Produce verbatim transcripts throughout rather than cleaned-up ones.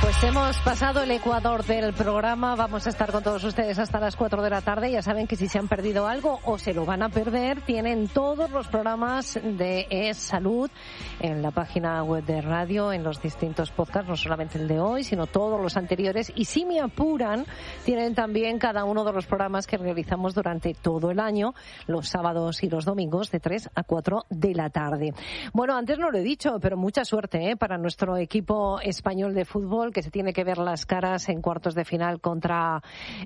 Pues hemos pasado el ecuador del programa, vamos a estar con todos ustedes hasta las cuatro de la tarde. Ya saben que si se han perdido algo o se lo van a perder, tienen todos los programas de Es Salud en la página web de radio, en los distintos podcasts, no solamente el de hoy, sino todos los anteriores. Y si me apuran, tienen también cada uno de los programas que realizamos durante todo el año, los sábados y los domingos de tres a cuatro de la tarde. Bueno, antes no lo he dicho, pero mucha suerte ¿eh? para nuestro equipo español de fútbol, que se tiene que ver las caras en cuartos de final contra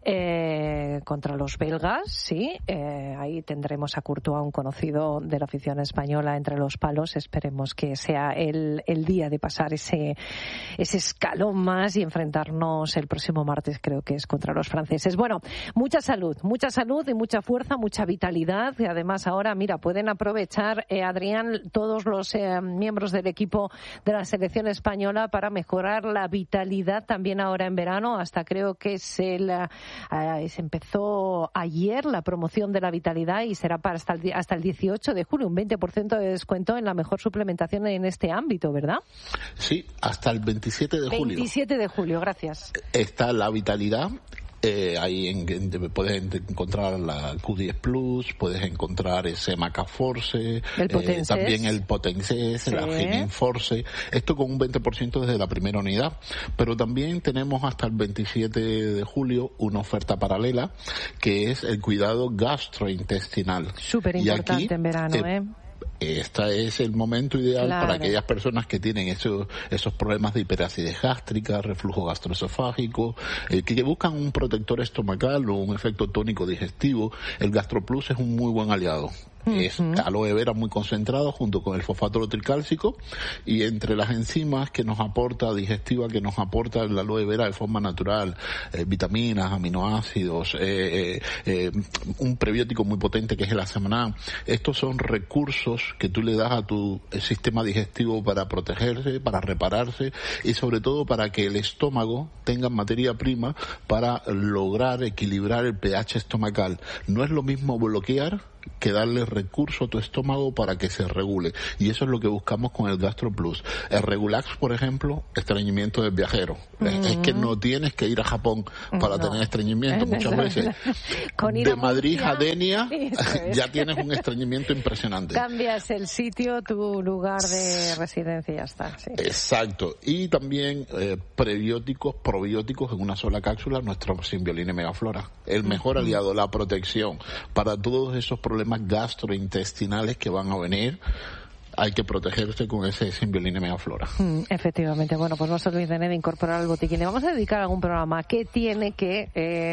eh, contra los belgas, sí. Eh, ahí tendremos a Courtois, un conocido de la afición española, entre los palos. Esperemos que sea el, el día de pasar ese ese escalón más y enfrentarnos el próximo martes, creo que es contra los franceses. Bueno, mucha salud, mucha salud y mucha fuerza, mucha vitalidad. Y además ahora, mira, pueden aprovechar, eh, Adrián, todos los eh, miembros del equipo de la selección española para mejorar la vitalidad también ahora en verano. Hasta creo que es el, uh, se empezó ayer la promoción de la vitalidad y será para hasta el, hasta el dieciocho de julio, un veinte por ciento de descuento en la mejor suplementación en este ámbito, ¿verdad? Sí, hasta el veintisiete de julio. veintisiete de julio, gracias. Está la vitalidad. Eh, ahí en, en, puedes encontrar la Q diez Plus, puedes encontrar ese Macaforce, el eh, también el Potences, sí. la Geninforce, esto con un veinte por ciento desde la primera unidad. Pero también tenemos hasta el veintisiete de julio una oferta paralela, que es el cuidado gastrointestinal. Súper importante en verano, ¿eh? ¿eh? Este es el momento ideal claro. para aquellas personas que tienen esos, esos problemas de hiperacidez gástrica, reflujo gastroesofágico, eh, que buscan un protector estomacal o un efecto tónico digestivo. El GastroPlus es un muy buen aliado. Es aloe vera muy concentrado junto con el fosfato tricálcico, y entre las enzimas que nos aporta, digestiva, que nos aporta el aloe vera de forma natural, eh, vitaminas, aminoácidos, eh, eh, eh, un prebiótico muy potente que es el Azamanán. Estos son recursos que tú le das a tu sistema digestivo para protegerse, para repararse y sobre todo para que el estómago tenga materia prima para lograr equilibrar el pH estomacal. No es lo mismo bloquear que darle recurso a tu estómago para que se regule, y eso es lo que buscamos con el GastroPlus. El Regulax, por ejemplo, estreñimiento del viajero. Uh-huh. Es que no tienes que ir a Japón para no. tener estreñimiento muchas veces. Con de Madrid a Denia es. ya tienes un estreñimiento impresionante. Cambias el sitio, tu lugar de residencia y ya está. Sí. Exacto. Y también eh, prebióticos, probióticos en una sola cápsula, nuestro Symbioline Megaflora. El mejor uh-huh. aliado, la protección para todos esos problemas gastrointestinales que van a venir. Hay que protegerse con ese Symbioline Megaflora. Mm, efectivamente. Bueno, pues no se olviden de incorporar el botiquín. Le vamos a dedicar algún programa que tiene que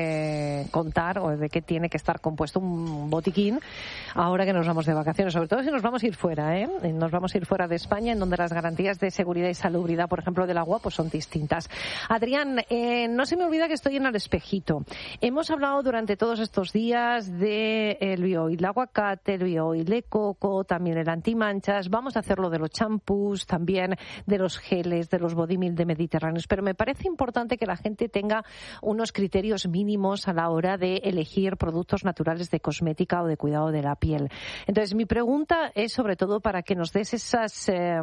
eh, contar o de qué tiene que estar compuesto un botiquín ahora que nos vamos de vacaciones. Sobre todo si nos vamos a ir fuera, ¿eh? Nos vamos a ir fuera de España, en donde las garantías de seguridad y salubridad, por ejemplo, del agua, pues son distintas. Adrián, eh, no se me olvida que estoy en el espejito. Hemos hablado durante todos estos días de el bioil de aguacate, el bioil de coco, también el antimanchas. Vamos a hacerlo de los champús, también de los geles, de los body milk de mediterráneos, pero me parece importante que la gente tenga unos criterios mínimos a la hora de elegir productos naturales de cosmética o de cuidado de la piel. Entonces, mi pregunta es sobre todo para que nos des esas, eh,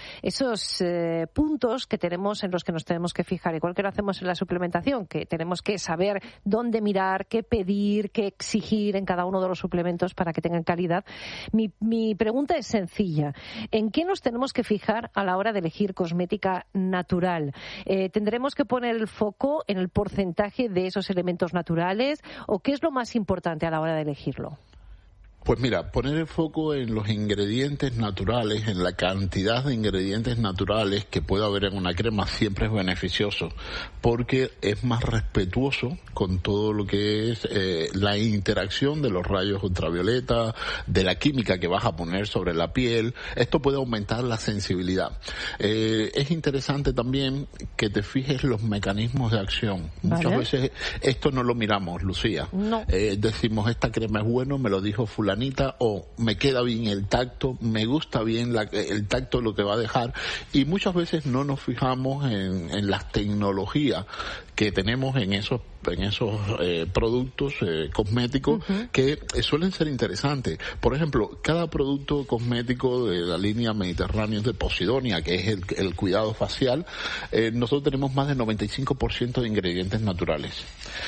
esos eh, puntos que tenemos en los que nos tenemos que fijar, igual que lo hacemos en la suplementación, que tenemos que saber dónde mirar, qué pedir, qué exigir en cada uno de los suplementos para que tengan calidad. Mi, mi pregunta es sencilla. ¿En qué nos tenemos que fijar a la hora de elegir cosmética natural? Eh, ¿Tendremos que poner el foco en el porcentaje de esos elementos naturales o qué es lo más importante a la hora de elegirlo? Pues mira, poner el foco en los ingredientes naturales, en la cantidad de ingredientes naturales que pueda haber en una crema siempre es beneficioso, porque es más respetuoso con todo lo que es eh, la interacción de los rayos ultravioleta, de la química que vas a poner sobre la piel. Esto puede aumentar la sensibilidad. Eh, es interesante también que te fijes los mecanismos de acción. Muchas ¿Vale? veces esto no lo miramos, Lucía. No. Eh, decimos, esta crema es bueno, me lo dijo fulano granita o me queda bien el tacto, me gusta bien la, el tacto lo que va a dejar, y muchas veces no nos fijamos en, en las tecnologías que tenemos en esos en esos eh, productos eh, cosméticos uh-huh. que eh, suelen ser interesantes. Por ejemplo, cada producto cosmético de la línea Mediterránea de Posidonia, que es el, el cuidado facial, eh, nosotros tenemos más del noventa y cinco por ciento de ingredientes naturales.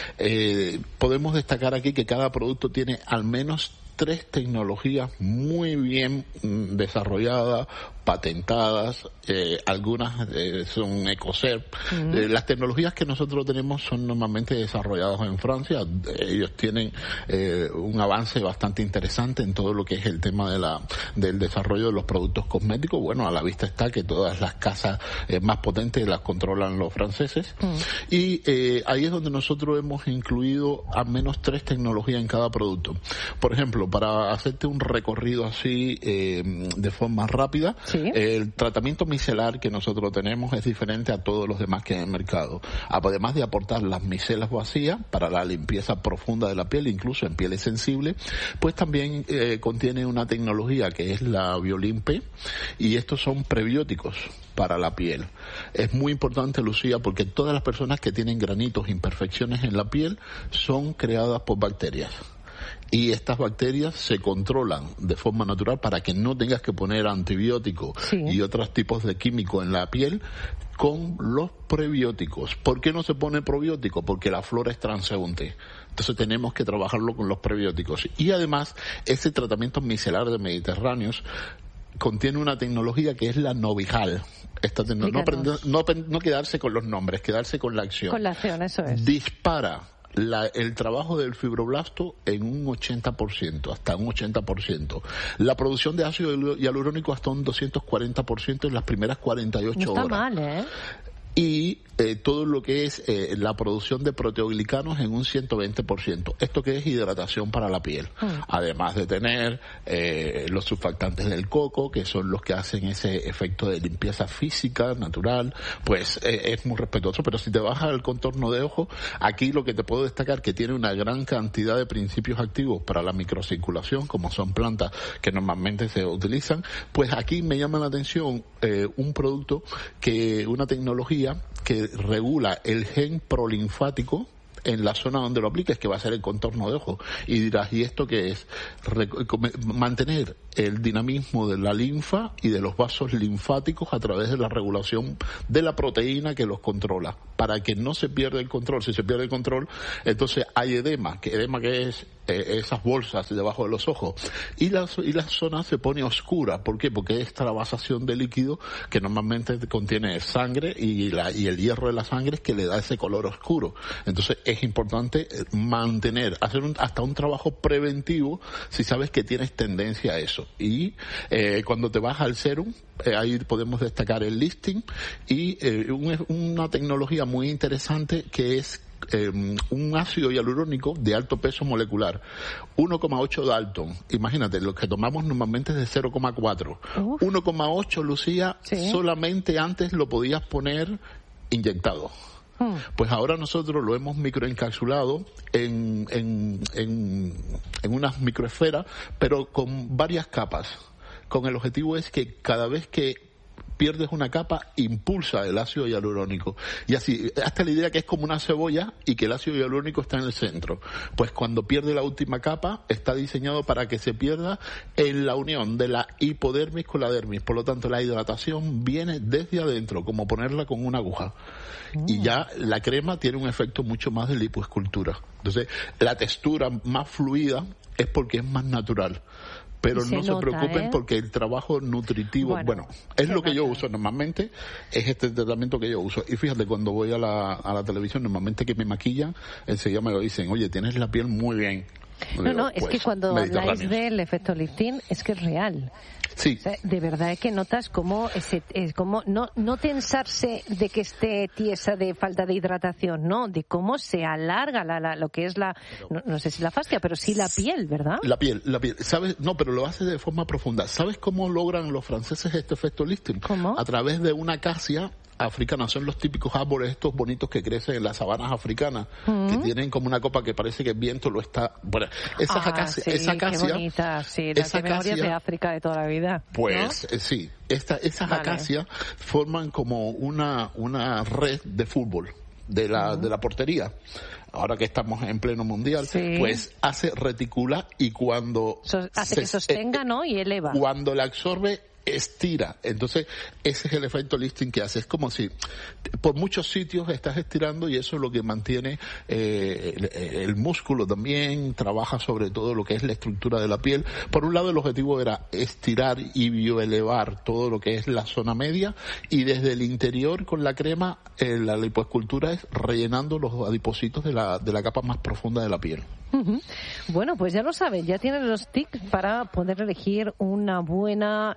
Eh, podemos destacar aquí que cada producto tiene al menos tres tecnologías muy bien mm, desarrolladas, patentadas, eh, algunas eh, son EcoCert. Uh-huh. Eh, las tecnologías que nosotros tenemos son normalmente desarrolladas en Francia. Ellos tienen eh, un avance bastante interesante en todo lo que es el tema de la del desarrollo de los productos cosméticos. Bueno, a la vista está que todas las casas eh, más potentes las controlan los franceses. Uh-huh. Y eh, ahí es donde nosotros hemos incluido al menos tres tecnologías en cada producto. Por ejemplo, para hacerte un recorrido así eh, de forma rápida, ¿sí? El tratamiento micelar que nosotros tenemos es diferente a todos los demás que hay en el mercado. Además de aportar las micelas vacías para la limpieza profunda de la piel, incluso en pieles sensibles, pues también eh, contiene una tecnología que es la Biolimpe, y estos son prebióticos para la piel. Es muy importante, Lucía, porque todas las personas que tienen granitos, imperfecciones en la piel, son creadas por bacterias. Y estas bacterias se controlan de forma natural para que no tengas que poner antibióticos sí. y otros tipos de químicos en la piel con los prebióticos. ¿Por qué no se pone probiótico? Porque la flora es transeúnte. Entonces tenemos que trabajarlo con los prebióticos. Y además, este tratamiento micelar de Mediterráneos contiene una tecnología que es la Novijal. Esta te- no, no, no quedarse con los nombres, quedarse con la acción. Con la acción, eso es. Dispara La, el trabajo del fibroblasto en un ochenta por ciento, hasta un ochenta por ciento. La producción de ácido hialurónico hasta un doscientos cuarenta por ciento en las primeras cuarenta y ocho no está horas. Mal, ¿eh? Y eh, todo lo que es eh, la producción de proteoglicanos en un ciento veinte por ciento. Esto que es hidratación para la piel. Mm. Además de tener eh, los surfactantes del coco, que son los que hacen ese efecto de limpieza física, natural, pues eh, es muy respetuoso. Pero si te vas al contorno de ojo, aquí lo que te puedo destacar que tiene una gran cantidad de principios activos para la microcirculación, como son plantas que normalmente se utilizan, pues aquí me llama la atención eh, un producto que, una tecnología que regula el gen prolinfático en la zona donde lo apliques, que va a ser el contorno de ojo. Y dirás, ¿y esto qué es? Re- mantener el dinamismo de la linfa y de los vasos linfáticos a través de la regulación de la proteína que los controla, para que no se pierda el control. Si se pierde el control, entonces hay edema, que edema que es eh, esas bolsas debajo de los ojos, y la, y la zona se pone oscura. ¿Por qué? Porque esta la vasación de líquido que normalmente contiene sangre y, la, y el hierro de la sangre es que le da ese color oscuro. Entonces es importante mantener, hacer un, hasta un trabajo preventivo si sabes que tienes tendencia a eso. Y eh, cuando te vas al serum, eh, ahí podemos destacar el listing y eh, un, una tecnología muy interesante que es Eh, un ácido hialurónico de alto peso molecular, uno coma ocho Dalton. Imagínate, lo que tomamos normalmente es de cero coma cuatro. Uh. uno coma ocho, Lucía, sí. Solamente antes lo podías poner inyectado. Hmm. Pues ahora nosotros lo hemos microencapsulado en, en, en, en unas microesferas, pero con varias capas. Con el objetivo es que cada vez que pierdes una capa, impulsa el ácido hialurónico. Y así, hasta la idea que es como una cebolla y que el ácido hialurónico está en el centro. Pues cuando pierde la última capa, está diseñado para que se pierda en la unión de la hipodermis con la dermis. Por lo tanto, la hidratación viene desde adentro, como ponerla con una aguja. Mm. Y ya la crema tiene un efecto mucho más de lipoescultura. Entonces, la textura más fluida es porque es más natural. Pero no se nota, preocupen, ¿eh? Porque el trabajo nutritivo, bueno, bueno es lo que yo uso normalmente, es este tratamiento que yo uso. Y fíjate, cuando voy a la, a la televisión, normalmente que me maquillan, enseguida me lo dicen, oye, tienes la piel muy bien. No, digo, no, es pues, que cuando habláis del efecto lifting, es que es real. Sí. O sea, de verdad es que notas como ese, es como no no tensarse de que esté tiesa de falta de hidratación, no, de cómo se alarga la, la lo que es la no, no sé si la fascia, pero sí la piel, ¿verdad? La piel, la piel, ¿sabes? No, pero lo hace de forma profunda. ¿Sabes cómo logran los franceses este efecto lifting? ¿Cómo? A través de una acacia africanas son los típicos árboles estos bonitos que crecen en las sabanas africanas, uh-huh. que tienen como una copa que parece que el viento lo está... Bueno, esas ah, acacias... Sí, esa acacia, qué bonita, sí, las memorias de África de toda la vida. Pues, ¿no? eh, sí, esta, esas vale. acacias forman como una, una red de fútbol de la, uh-huh. de la portería. Ahora que estamos en pleno mundial, sí. pues hace reticula y cuando... So, hace se, que sostenga, eh, ¿no? Y eleva. Cuando la absorbe, estira. Entonces, ese es el efecto lifting que hace. Es como si por muchos sitios estás estirando y eso es lo que mantiene eh, el, el músculo también, trabaja sobre todo lo que es la estructura de la piel. Por un lado, el objetivo era estirar y bioelevar todo lo que es la zona media, y desde el interior con la crema, eh, la lipoescultura es rellenando los adipositos de la, de la capa más profunda de la piel. Uh-huh. Bueno, pues ya lo saben, ya tienen los tips para poder elegir una buena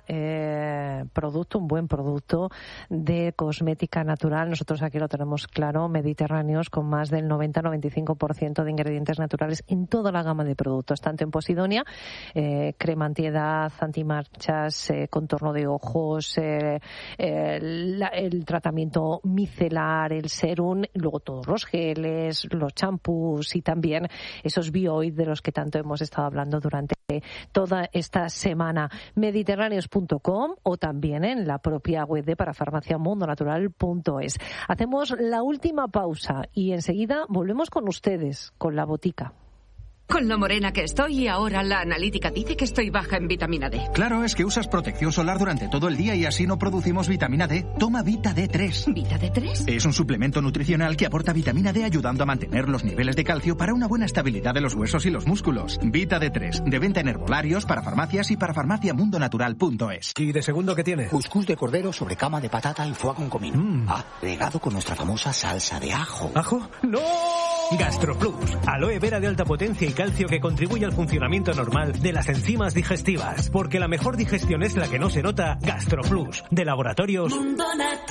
eh, producto, un buen producto de cosmética natural. Nosotros aquí lo tenemos claro, mediterráneos, con más del noventa a noventa y cinco por ciento de ingredientes naturales en toda la gama de productos, tanto en Posidonia, eh, crema antiedad, antimanchas, eh, contorno de ojos, eh, eh, la, el tratamiento micelar, el serum, luego todos los geles, los champús y también esos bioid de los que tanto hemos estado hablando durante toda esta semana. Mediterráneos punto com o también en la propia web de parafarmacia mundo natural punto es. Hacemos la última pausa y enseguida volvemos con ustedes, con la botica. Con lo morena que estoy y ahora la analítica dice que estoy baja en vitamina D. Claro, es que usas protección solar durante todo el día y así no producimos vitamina D. Toma Vita D tres. ¿Vita D tres? Es un suplemento nutricional que aporta vitamina D ayudando a mantener los niveles de calcio para una buena estabilidad de los huesos y los músculos. Vita D tres, de venta en herbolarios, para farmacias y para farmacia mundo natural punto es. ¿Y de segundo qué tiene? Cuscús de cordero sobre cama de patata y foie con comino. Mm. Ah, regado con nuestra famosa salsa de ajo. ¿Ajo? ¡No! GastroPlus, aloe vera de alta potencia y calcio que contribuye al funcionamiento normal de las enzimas digestivas. Porque la mejor digestión es la que no se nota. GastroPlus, de Laboratorios Mundo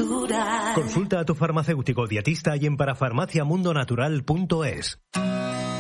Natural. Consulta a tu farmacéutico dietista y en parafarmacia mundo natural punto es.